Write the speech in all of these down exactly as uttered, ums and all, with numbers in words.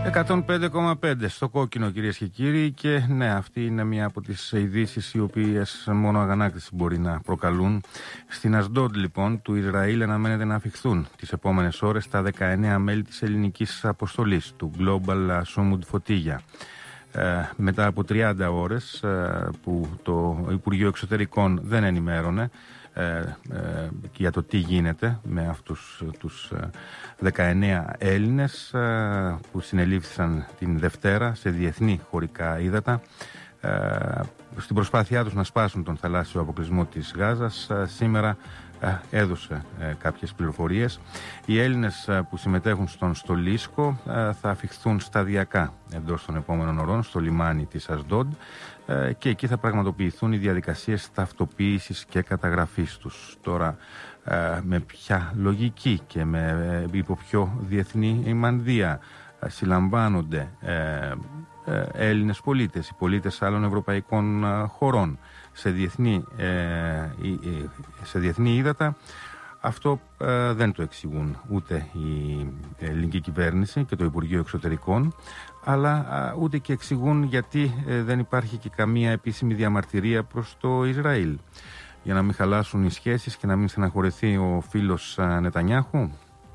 εκατόν πέντε κόμμα πέντε στο κόκκινο, κυρίες και κύριοι, και ναι, αυτή είναι μια από τις ειδήσεις οι οποίες μόνο αγανάκτηση μπορεί να προκαλούν. Στην Ασντόντ, λοιπόν, του Ισραήλ αναμένεται να αφιχθούν τις επόμενες ώρες τα δεκαεννέα μέλη της ελληνικής αποστολής του Global Summit Φωτίγια. Ε, μετά από τριάντα ώρες ε, που το Υπουργείο Εξωτερικών δεν ενημέρωνε ε, ε, για το τι γίνεται με αυτούς τους ε, δεκαεννέα Έλληνες ε, που συνελήφθησαν την Δευτέρα σε διεθνή χωρικά ύδατα ε, στην προσπάθειά τους να σπάσουν τον θαλάσσιο αποκλεισμό της Γάζας. ε, σήμερα έδωσε ε, κάποιες πληροφορίες. Οι Έλληνες ε, που συμμετέχουν στον Στολίσκο ε, θα αφιχθούν σταδιακά εντός των επόμενων ωρών στο λιμάνι της Ασντόντ ε, και εκεί θα πραγματοποιηθούν οι διαδικασίες ταυτοποίησης και καταγραφής τους. Τώρα ε, με ποια λογική και με ε, υπό ποιο διεθνή μανδύα ε, συλλαμβάνονται ε, ε, Έλληνες πολίτες, οι πολίτες άλλων ευρωπαϊκών ε, χωρών σε διεθνή, ε, σε διεθνή ύδατα, αυτό ε, δεν το εξηγούν ούτε η ελληνική κυβέρνηση και το Υπουργείο Εξωτερικών, αλλά ε, ούτε και εξηγούν γιατί ε, δεν υπάρχει και καμία επίσημη διαμαρτυρία προς το Ισραήλ, για να μην χαλάσουν οι σχέσεις και να μην στεναχωρεθεί ο φίλος ε, Νετανιάχου.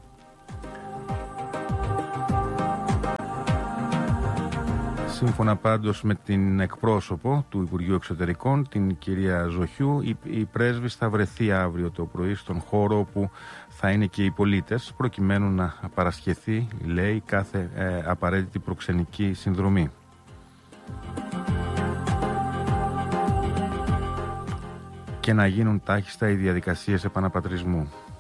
Σύμφωνα πάντως με την εκπρόσωπο του Υπουργείου Εξωτερικών, την κυρία Ζοχιού, η, η πρέσβης θα βρεθεί αύριο το πρωί στον χώρο όπου θα είναι και οι πολίτες, προκειμένου να παρασχεθεί, λέει, κάθε ε, απαραίτητη προξενική συνδρομή. Και να γίνουν τάχιστα οι διαδικασίες επαναπατρισμού.